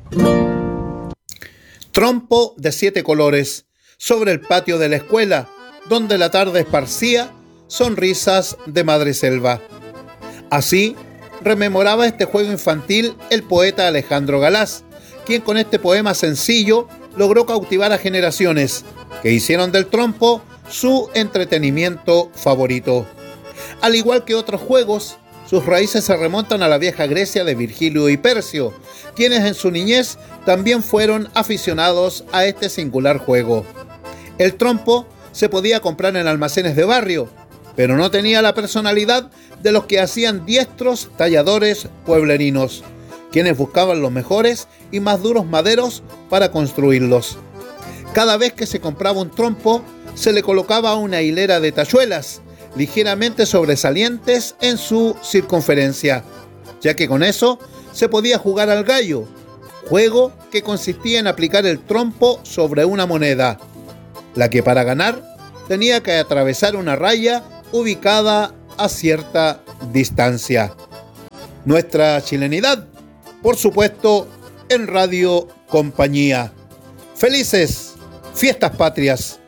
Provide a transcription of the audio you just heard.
Trompo de 7 colores, sobre el patio de la escuela, donde la tarde esparcía sonrisas de madreselva. Así rememoraba este juego infantil el poeta Alejandro Galás, quien con este poema sencillo logró cautivar a generaciones que hicieron del trompo su entretenimiento favorito. Al igual que otros juegos, sus raíces se remontan a la vieja Grecia de Virgilio y Percio, quienes en su niñez también fueron aficionados a este singular juego. El trompo se podía comprar en almacenes de barrio, pero no tenía la personalidad de los que hacían diestros talladores pueblerinos, quienes buscaban los mejores y más duros maderos para construirlos. Cada vez que se compraba un trompo, se le colocaba una hilera de tachuelas, ligeramente sobresalientes en su circunferencia, ya que con eso se podía jugar al gallo, juego que consistía en aplicar el trompo sobre una moneda, la que para ganar tenía que atravesar una raya ubicada a cierta distancia. Nuestra chilenidad, por supuesto, en Radio Compañía. ¡Felices Fiestas Patrias!